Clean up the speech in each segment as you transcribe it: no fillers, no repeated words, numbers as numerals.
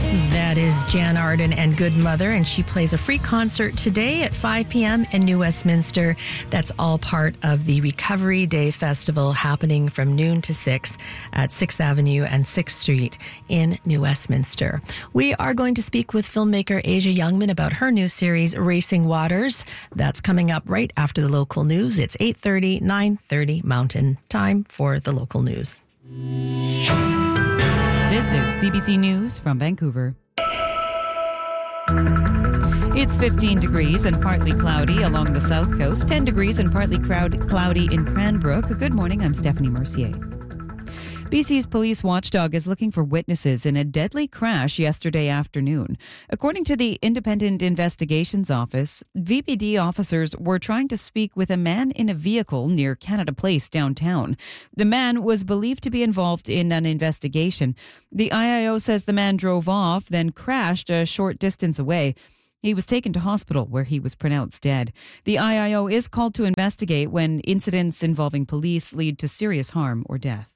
That is Jan Arden and Good Mother, and she plays a free concert today at 5 p.m. in New Westminster. That's all part of the Recovery Day Festival happening from noon to 6 at 6th Avenue and 6th Street in New Westminster. We are going to speak with filmmaker Asia Youngman about her new series, Racing Waters. That's coming up right after the local news. It's 8:30, 9:30 Mountain Time for the local news. This is CBC News from Vancouver. It's 15 degrees and partly cloudy along the south coast, 10 degrees and partly cloudy in Cranbrook. Good morning, I'm Stephanie Mercier. BC's police watchdog is looking for witnesses in a deadly crash yesterday afternoon. According to the Independent Investigations Office, VPD officers were trying to speak with a man in a vehicle near Canada Place downtown. The man was believed to be involved in an investigation. The IIO says the man drove off, then crashed a short distance away. He was taken to hospital where he was pronounced dead. The IIO is called to investigate when incidents involving police lead to serious harm or death.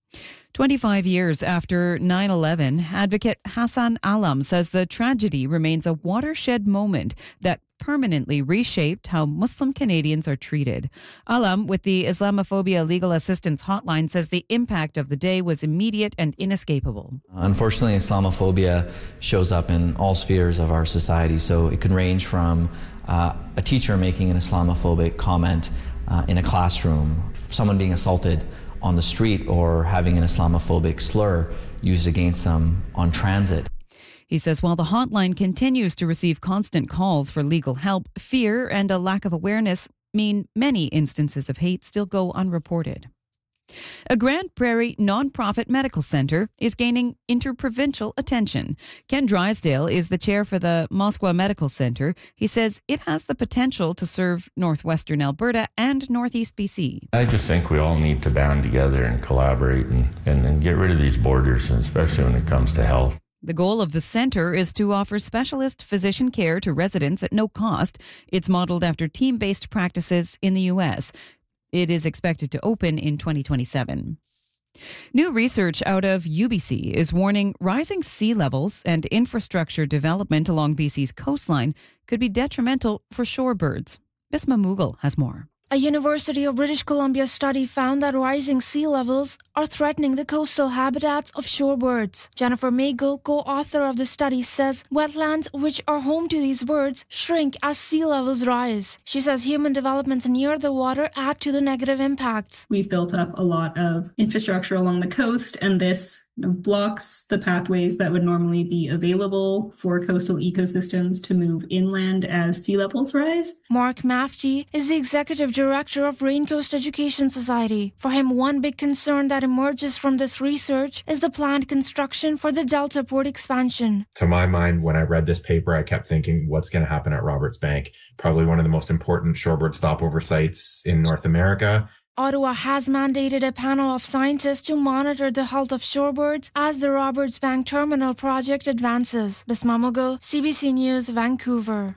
25 years after 9/11, advocate Hassan Alam says the tragedy remains a watershed moment that permanently reshaped how Muslim Canadians are treated. Alam, with the Islamophobia Legal Assistance Hotline, says the impact of the day was immediate and inescapable. Unfortunately, Islamophobia shows up in all spheres of our society, so it can range from a teacher making an Islamophobic comment in a classroom, someone being assaulted on the street, or having an Islamophobic slur used against them on transit. He says while the hotline continues to receive constant calls for legal help, fear and a lack of awareness mean many instances of hate still go unreported. A Grand Prairie nonprofit medical center is gaining interprovincial attention. Ken Drysdale is the chair for the Moskwa Medical Center. He says it has the potential to serve northwestern Alberta and northeast BC. I just think we all need to band together and collaborate and get rid of these borders, and especially when it comes to health. The goal of the center is to offer specialist physician care to residents at no cost. It's modeled after team-based practices in the U.S. It is expected to open in 2027. New research out of UBC is warning rising sea levels and infrastructure development along BC's coastline could be detrimental for shorebirds. Bisma Mughal has more. A University of British Columbia study found that rising sea levels are threatening the coastal habitats of shorebirds. Jennifer Meigel, co-author of the study, says wetlands which are home to these birds shrink as sea levels rise. She says human developments near the water add to the negative impacts. We've built up a lot of infrastructure along the coast, and this blocks the pathways that would normally be available for coastal ecosystems to move inland as sea levels rise. Mark Mafji is the executive director of Raincoast Education Society. For him, one big concern that emerges from this research is the planned construction for the Delta Port expansion. To my mind, when I read this paper, I kept thinking, what's going to happen at Roberts Bank? Probably one of the most important shorebird stopover sites in North America. Ottawa has mandated a panel of scientists to monitor the health of shorebirds as the Roberts Bank Terminal project advances. Bisma Mughal, CBC News, Vancouver.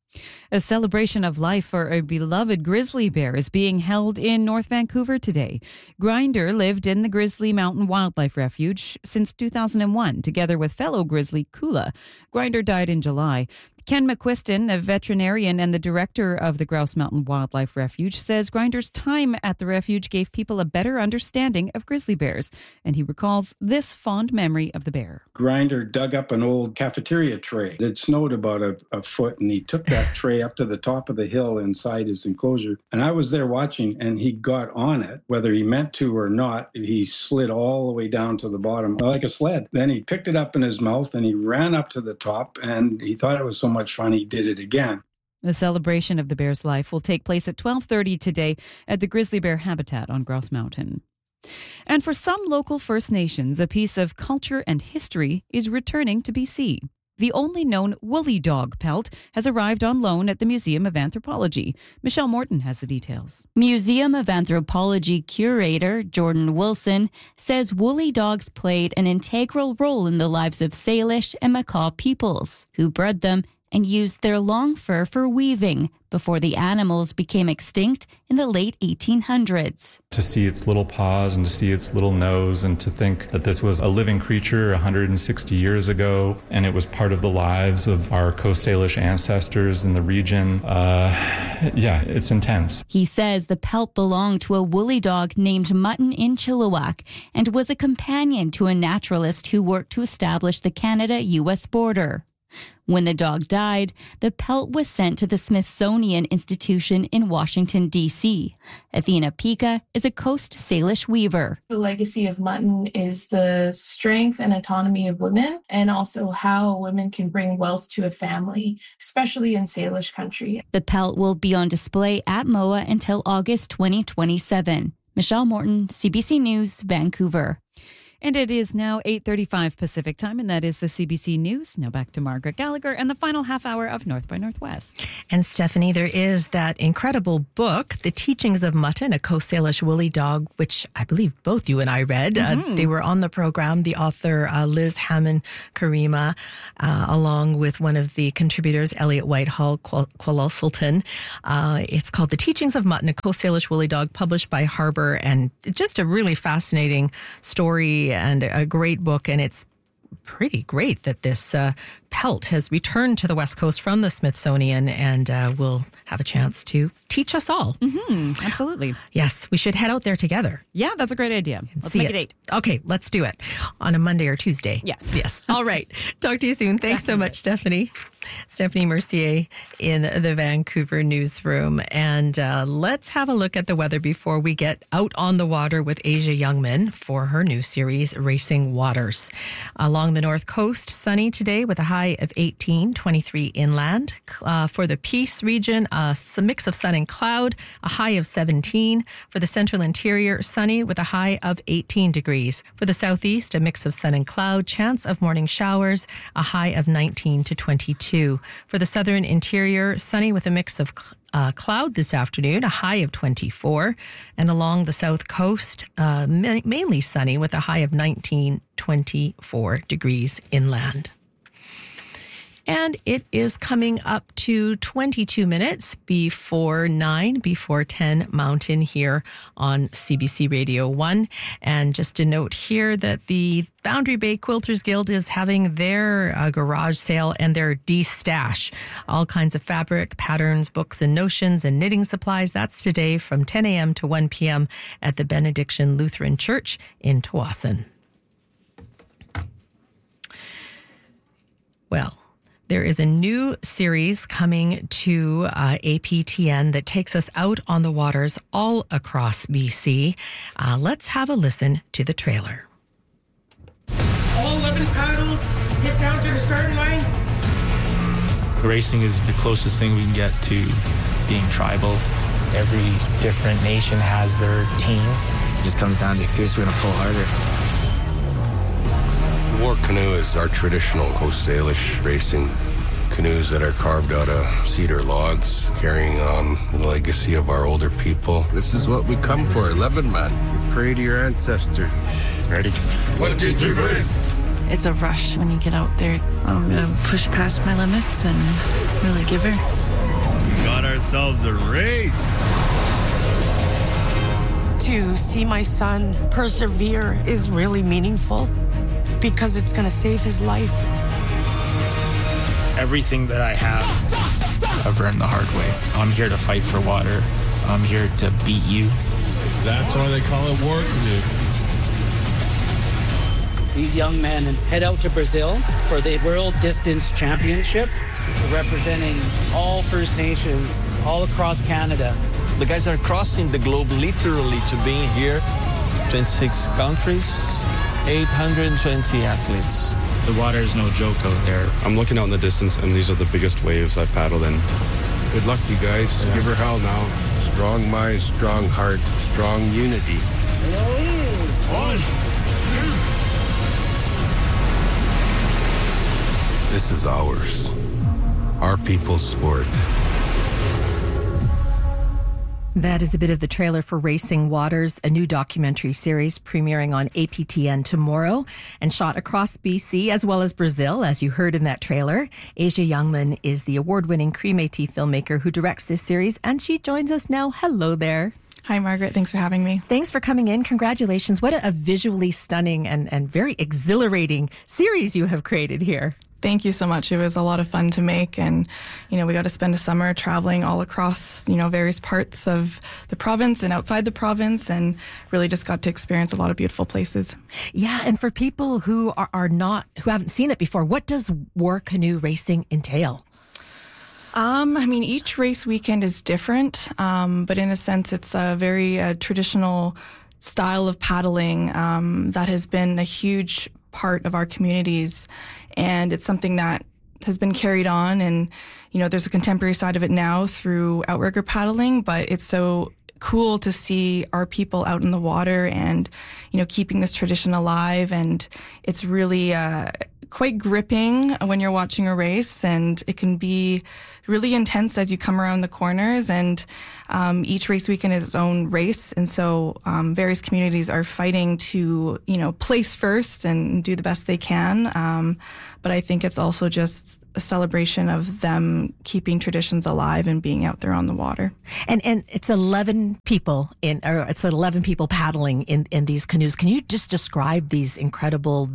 A celebration of life for a beloved grizzly bear is being held in North Vancouver today. Grinder lived in the Grizzly Mountain Wildlife Refuge since 2001, together with fellow grizzly Kula. Grinder died in July. Ken McQuiston, a veterinarian and the director of the Grouse Mountain Wildlife Refuge, says Grinder's time at the refuge gave people a better understanding of grizzly bears, and he recalls this fond memory of the bear. Grinder dug up an old cafeteria tray. It snowed about a foot, and he took that tray up to the top of the hill inside his enclosure, and I was there watching, and he got on it. Whether he meant to or not, he slid all the way down to the bottom like a sled. Then he picked it up in his mouth, and he ran up to the top, and he thought it was so much fun he did it again. The celebration of the bear's life will take place at 12:30 today at the Grizzly Bear Habitat on Grouse Mountain. And for some local First Nations, a piece of culture and history is returning to BC. The only known woolly dog pelt has arrived on loan at the Museum of Anthropology. Michelle Morton has the details. Museum of Anthropology curator Jordan Wilson says woolly dogs played an integral role in the lives of Salish and Makah peoples, who bred them and used their long fur for weaving before the animals became extinct in the late 1800s. To see its little paws and to see its little nose and to think that this was a living creature 160 years ago and it was part of the lives of our Coast Salish ancestors in the region, it's intense. He says the pelt belonged to a woolly dog named Mutton in Chilliwack and was a companion to a naturalist who worked to establish the Canada-U.S. border. When the dog died, the pelt was sent to the Smithsonian Institution in Washington, D.C. Athena Pika is a Coast Salish weaver. The legacy of Mutton is the strength and autonomy of women, and also how women can bring wealth to a family, especially in Salish country. The pelt will be on display at MOA until August 2027. Michelle Morton, CBC News, Vancouver. And it is now 8:35 Pacific time, and that is the CBC News. Now back to Margaret Gallagher and the final half hour of North by Northwest. And Stephanie, there is that incredible book, The Teachings of Mutton, a Coast Salish woolly dog, which I believe both you and I read. They were on the program, the author Liz Hammond-Karima, along with one of the contributors, Elliot Whitehall, Kuala Sultan. It's called The Teachings of Mutton, a Coast Salish woolly dog, published by Harbour, and just a really fascinating story and a great book, and it's pretty great that this pelt has returned to the West Coast from the Smithsonian and will have a chance to teach us all. Absolutely. Yes, we should head out there together. Yeah, that's a great idea. Let's make it 8. Okay, let's do it on a Monday or Tuesday. Yes. All right. Talk to you soon. Thanks so much, Stephanie. Stephanie Mercier in the Vancouver newsroom. And let's have a look at the weather before we get out on the water with Asia Youngman for her new series, Racing Waters. Along the North Coast, sunny today with a high of 18, 23 inland. For the Peace region, a mix of sun and cloud, a high of 17. For the Central Interior, sunny with a high of 18 degrees. For the Southeast, a mix of sun and cloud, chance of morning showers, a high of 19 to 22. For the Southern Interior, sunny with a mix of cloud this afternoon, a high of 24. And along the South Coast, mainly sunny with a high of 19, 24 degrees inland. And it is coming up to 22 minutes before 9, before 10 Mountain here on CBC Radio 1. And just a note here that the Boundary Bay Quilters Guild is having their garage sale and their de-stash. All kinds of fabric, patterns, books and notions and knitting supplies. That's today from 10 a.m. to 1 p.m. at the Benediction Lutheran Church in Tsawwassen. Well, there is a new series coming to APTN that takes us out on the waters all across BC. Let's have a listen to the trailer. All 11 paddles, get down to the starting line. Racing is the closest thing we can get to being tribal. Every different nation has their team. It just comes down to who's going to pull harder. The War Canoe is our traditional Coast Salish racing canoes that are carved out of cedar logs, carrying on the legacy of our older people. This is what we come for, 11 man. You pray to your ancestors. Ready? 1, 2, 3, ready. It's a rush when you get out there. I'm going to push past my limits and really give her. We got ourselves a race. To see my son persevere is really meaningful because it's going to save his life. Everything that I have, I've earned the hard way. I'm here to fight for water. I'm here to beat you. That's why they call it War Canoe. These young men head out to Brazil for the World Distance Championship, representing all First Nations all across Canada. The guys are crossing the globe literally to being here. 26 countries, 820 athletes. The water is no joke out there. I'm looking out in the distance, and these are the biggest waves I've paddled in. Good luck, you guys. Yeah. Give her hell now. Strong mind, strong heart, strong unity. 1, 2. This is ours. Our people's sport. That is a bit of the trailer for Racing Waters, a new documentary series premiering on APTN tomorrow and shot across BC as well as Brazil, as you heard in that trailer. Asia Youngman is the award-winning Cree Métis filmmaker who directs this series, and she joins us now. Hello there. Hi, Margaret. Thanks for having me. Thanks for coming in. Congratulations. What a visually stunning and very exhilarating series you have created here. Thank you so much. It was a lot of fun to make, and we got to spend a summer traveling all across various parts of the province and outside the province, and really just got to experience a lot of beautiful places. Yeah, and for people who who haven't seen it before, what does war canoe racing entail? Each race weekend is different, but in a sense, it's a very traditional style of paddling that has been a huge part of our communities. And it's something that has been carried on, and, there's a contemporary side of it now through outrigger paddling, but it's so cool to see our people out in the water and, keeping this tradition alive. And it's really quite gripping when you're watching a race, and it can be really intense as you come around the corners, and each race weekend is its own race, and so various communities are fighting to place first and do the best they can, but I think it's also just a celebration of them keeping traditions alive and being out there on the water. And it's 11 people it's 11 people paddling in these canoes. Can you just describe these incredible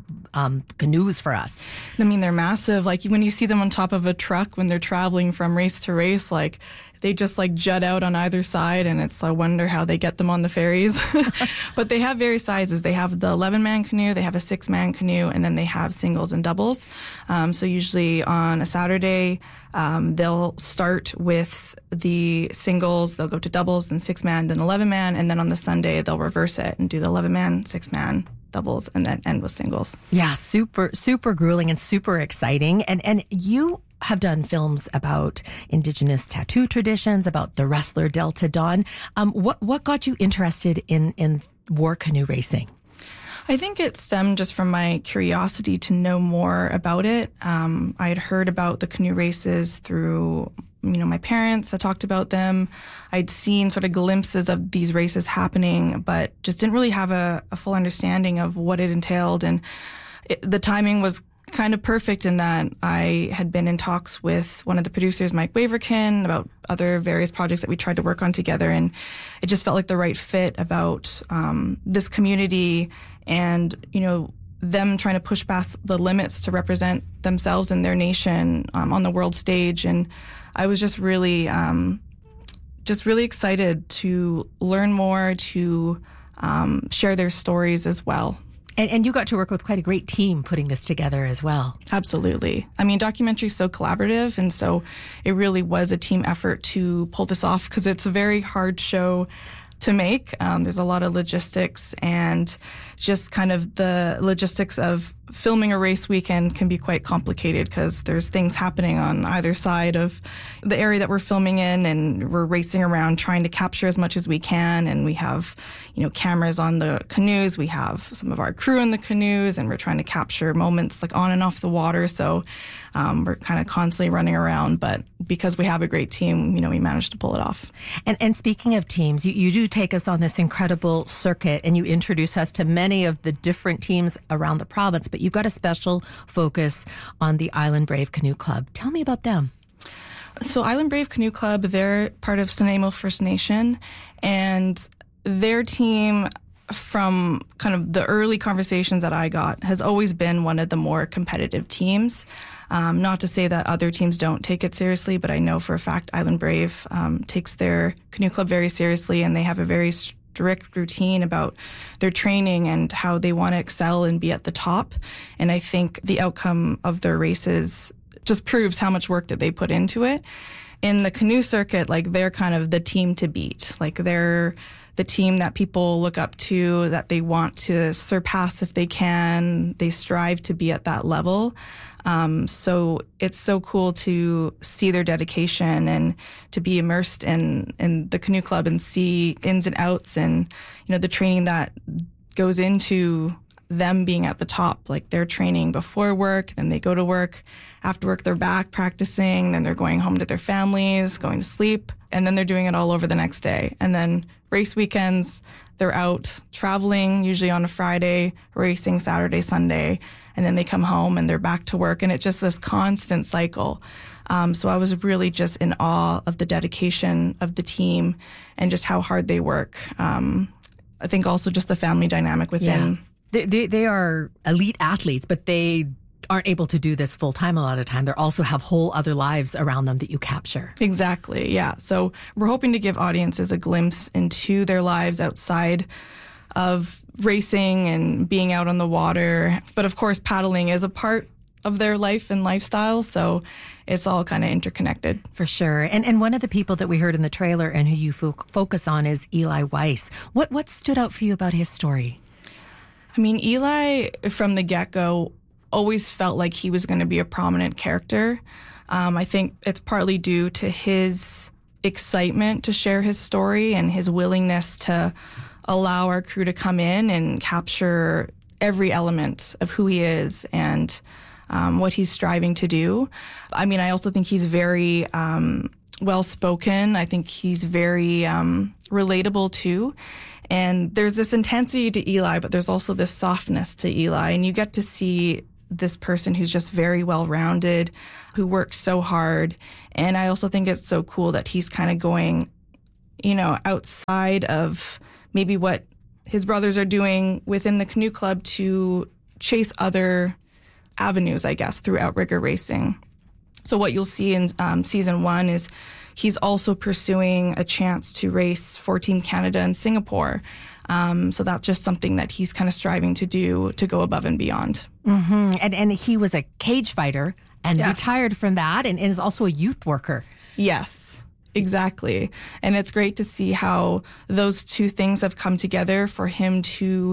canoes for us? They're massive. Like when you see them on top of a truck when they're traveling from race to race, they just jut out on either side, and it's I wonder how they get them on the ferries. But they have various sizes. They have the 11-man canoe, they have a 6-man canoe, and then they have singles and doubles. So usually on a Saturday, they'll start with the singles, they'll go to doubles, then 6-man, then 11-man, and then on the Sunday they'll reverse it and do the 11-man, 6-man, doubles, and then end with singles. Yeah, super, super grueling and super exciting. And you have done films about Indigenous tattoo traditions, about the wrestler Delta Dawn. What got you interested in war canoe racing? I think it stemmed just from my curiosity to know more about it. I had heard about the canoe races through my parents had talked about them. I'd seen sort of glimpses of these races happening, but just didn't really have a full understanding of what it entailed. And the timing was kind of perfect in that I had been in talks with one of the producers, Mike Waverkin, about other various projects that we tried to work on together. And it just felt like the right fit about this community and, them trying to push past the limits to represent themselves and their nation on the world stage. And I was just really excited to learn more, to share their stories as well. And you got to work with quite a great team putting this together as well. Absolutely. Documentary is so collaborative, and so it really was a team effort to pull this off because it's a very hard show to make. There's a lot of logistics, and just kind of the logistics of filming a race weekend can be quite complicated because there's things happening on either side of the area that we're filming in, and we're racing around trying to capture as much as we can. And we have, cameras on the canoes. We have some of our crew in the canoes, and we're trying to capture moments on and off the water. So we're kind of constantly running around, but because we have a great team, we managed to pull it off. And speaking of teams, you do take us on this incredible circuit, and you introduce us to many of the different teams around the province, but you've got a special focus on the Island Brave Canoe Club. Tell me about them. So Island Brave Canoe Club, they're part of Snuneymuxw First Nation, and their team, from kind of the early conversations that I got, has always been one of the more competitive teams. Not to say that other teams don't take it seriously, but I know for a fact Island Brave takes their canoe club very seriously, and they have a very strict routine about their training and how they want to excel and be at the top. And I think the outcome of their races just proves how much work that they put into it. In the canoe circuit, they're kind of the team to beat. They're the team that people look up to, that they want to surpass if they can. They strive to be at that level. So it's so cool to see their dedication and to be immersed in the canoe club and see ins and outs and, the training that goes into them being at the top. Like they're training before work, then they go to work. After work, they're back practicing, then they're going home to their families, going to sleep, and then they're doing it all over the next day. And then race weekends, they're out traveling, usually on a Friday, racing Saturday, Sunday, and then they come home and they're back to work. And it's just this constant cycle. So I was really just in awe of the dedication of the team and just how hard they work. I think also just the family dynamic within. Yeah. They are elite athletes, but they aren't able to do this full time a lot of time. They also have whole other lives around them that you capture. Exactly, yeah. So we're hoping to give audiences a glimpse into their lives outside of racing and being out on the water. But of course, paddling is a part of their life and lifestyle, so it's all kind of interconnected. For sure. And one of the people that we heard in the trailer and who you focus on is Eli Weiss. What stood out for you about his story? I mean, Eli, from the get-go, always felt like he was going to be a prominent character. I think it's partly due to his excitement to share his story and his willingness to allow our crew to come in and capture every element of who he is and what he's striving to do. I mean, I also think he's very well-spoken. I think he's very relatable too. And there's this intensity to Eli, but there's also this softness to Eli. And you get to see this person who's just very well-rounded, who works so hard. And I also think it's so cool that he's kind of going, outside of maybe what his brothers are doing within the canoe club to chase other avenues, I guess, through outrigger racing. So what you'll see in season 1 is he's also pursuing a chance to race for Team Canada in Singapore. So that's just something that he's kind of striving to do, to go above and beyond. Mm-hmm. And he was a cage fighter and retired from that and is also a youth worker. Yes, exactly. And it's great to see how those two things have come together for him to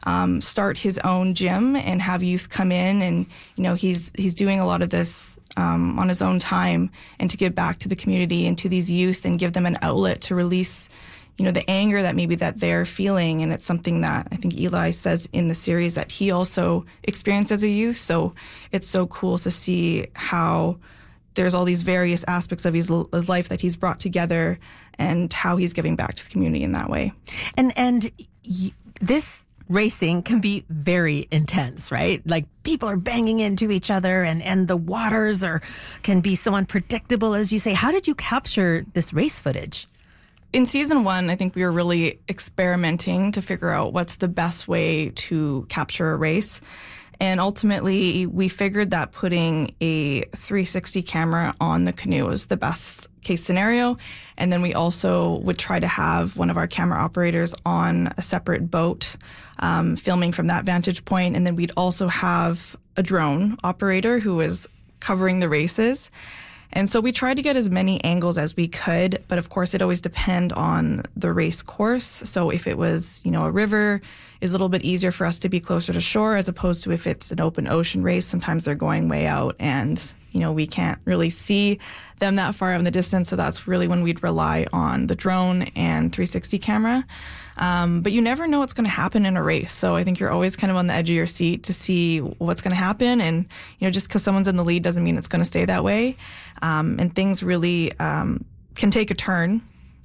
start his own gym and have youth come in. And, he's doing a lot of this on his own time and to give back to the community and to these youth and give them an outlet to release the anger that they're feeling. And it's something that I think Eli says in the series that he also experienced as a youth. So it's so cool to see how there's all these various aspects of his life that he's brought together and how he's giving back to the community in that way. And this racing can be very intense, right? Like people are banging into each other and the waters can be so unpredictable, as you say. How did you capture this race footage? In season 1, I think we were really experimenting to figure out what's the best way to capture a race. And ultimately, we figured that putting a 360 camera on the canoe was the best case scenario. And then we also would try to have one of our camera operators on a separate boat, filming from that vantage point. And then we'd also have a drone operator who was covering the races. And so we tried to get as many angles as we could, but of course it always depend on the race course. So if it was, a river, is a little bit easier for us to be closer to shore as opposed to if it's an open ocean race. Sometimes they're going way out and, we can't really see them that far out in the distance. So that's really when we'd rely on the drone and 360 camera. But you never know what's going to happen in a race. So I think you're always kind of on the edge of your seat to see what's going to happen. And, just because someone's in the lead doesn't mean it's going to stay that way. And things really can take a turn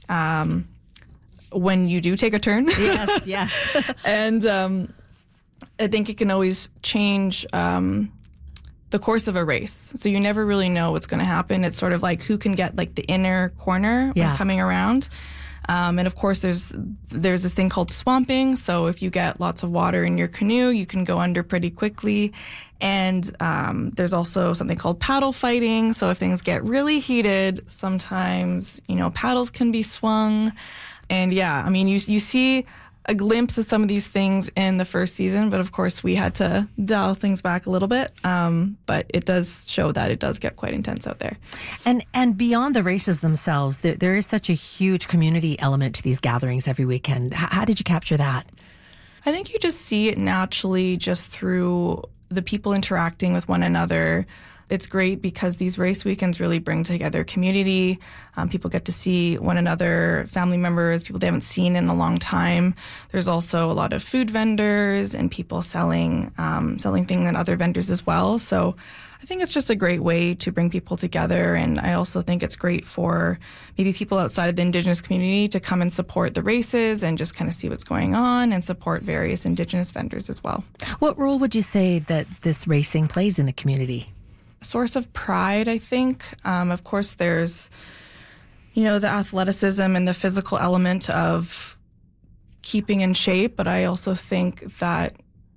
when you do take a turn. Yes. And I think it can always change the course of a race. So you never really know what's going to happen. It's sort of like who can get like the inner corner when coming around. And of course, there's this thing called swamping. So if you get lots of water in your canoe, you can go under pretty quickly. And there's also something called paddle fighting. So if things get really heated, sometimes, paddles can be swung. And you see a glimpse of some of these things in the first season, but of course we had to dial things back a little bit. But it does show that it does get quite intense out there. And beyond the races themselves, there is such a huge community element to these gatherings every weekend. How did you capture that? I think you just see it naturally just through the people interacting with one another. it's great because these race weekends really bring together community. People get to see one another, family members, people they haven't seen in a long time. There's also a lot of food vendors and people selling things and other vendors as well. So I think it's just a great way to bring people together. And I also think it's great for maybe people outside of the Indigenous community to come and support the races and just kind of see what's going on and support various Indigenous vendors as well. What role would you say that this racing plays in the community? A source of pride, I think. Of course, there's, the athleticism and the physical element of keeping in shape, but I also think that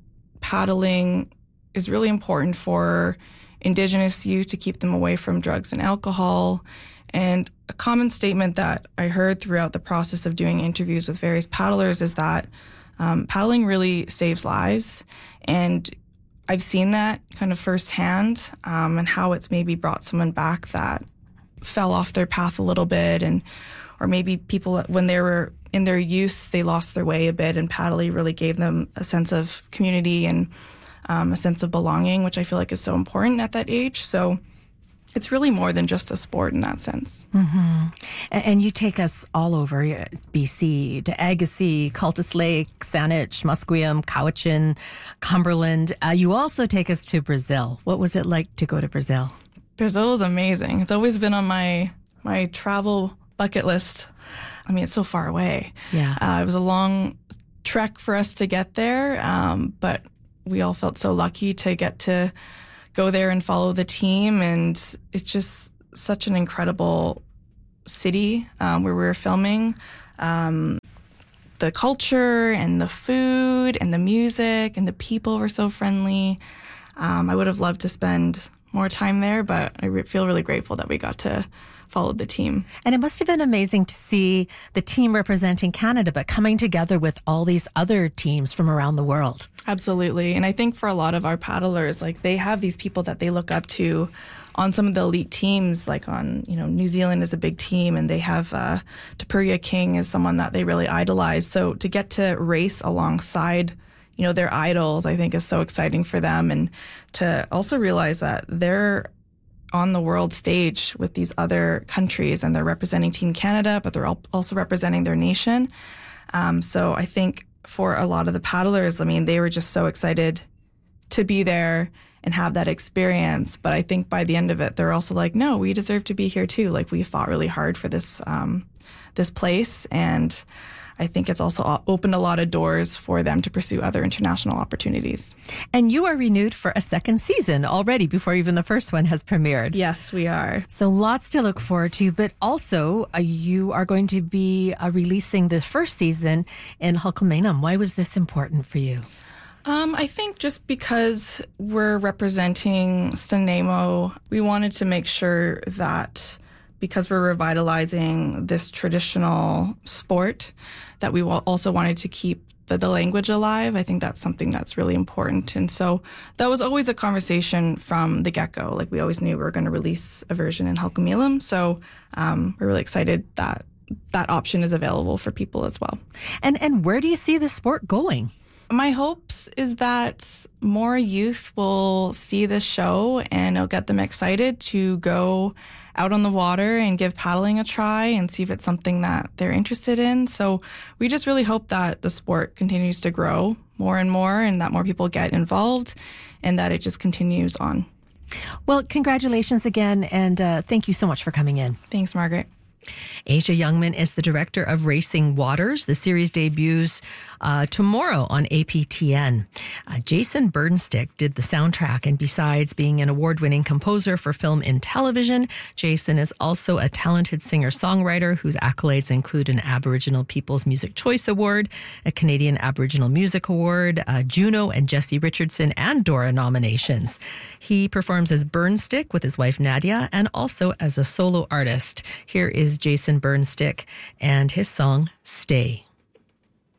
paddling is really important for Indigenous youth to keep them away from drugs and alcohol. And a common statement that I heard throughout the process of doing interviews with various paddlers is that paddling really saves lives. And I've seen that kind of firsthand, and how it's maybe brought someone back that fell off their path a little bit, or maybe people when they were in their youth, they lost their way a bit, and paddling really gave them a sense of community and a sense of belonging, which I feel like is so important at that age. So it's really more than just a sport in that sense. Mm-hmm. And you take us all over BC, to Agassiz, Cultus Lake, Saanich, Musqueam, Cowichan, Cumberland. You also take us to Brazil. What was it like to go to Brazil? Brazil was amazing. It's always been on my travel bucket list. I mean, it's so far away. Yeah. It was a long trek for us to get there, but we all felt so lucky to get to go there and follow the team. And it's just such an incredible city where we were filming. The culture and the food and the music and the people were so friendly. I would have loved to spend more time there, but I feel really grateful that we got to follow the team. And it must have been amazing to see the team representing Canada, but coming together with all these other teams from around the world. Absolutely. And I think for a lot of our paddlers, like they have these people that they look up to on some of the elite teams, like on, New Zealand is a big team, and they have Tapuria King is someone that they really idolize. So to get to race alongside, their idols, I think is so exciting for them. And to also realize that they're on the world stage with these other countries, and they're representing Team Canada, but they're also representing their nation. So I think for a lot of the paddlers, they were just so excited to be there and have that experience. But I think by the end of it, they're also like, no, we deserve to be here too. Like, we fought really hard for this place. And I think it's also opened a lot of doors for them to pursue other international opportunities. And you are renewed for a second season already before even the first one has premiered. Yes, we are. So lots to look forward to, but also you are going to be releasing the first season in Hulkaminum. Why was this important for you? I think just because we're representing Snuneymuxw, we wanted to make sure that because we're revitalizing this traditional sport, that we also wanted to keep the language alive. I think that's something that's really important. And so that was always a conversation from the get-go. Like, we always knew we were going to release a version in Hulkaminum. So we're really excited that that option is available for people as well. And where do you see the sport going? My hopes is that more youth will see this show and it'll get them excited to go out on the water and give paddling a try and see if it's something that they're interested in. So we just really hope that the sport continues to grow more and more, and that more people get involved, and that it just continues on. Well, congratulations again, and thank you so much for coming in. Thanks, Margaret. Asia Youngman is the director of Racing Waters. The series debuts tomorrow on APTN. Jason Burnstick did the soundtrack, and besides being an award-winning composer for film and television, Jason is also a talented singer-songwriter whose accolades include an Aboriginal People's Music Choice Award, a Canadian Aboriginal Music Award, Juno and Jesse Richardson and Dora nominations. He performs as Burnstick with his wife Nadia, and also as a solo artist. Here is Jason Burnstick and his song, Stay.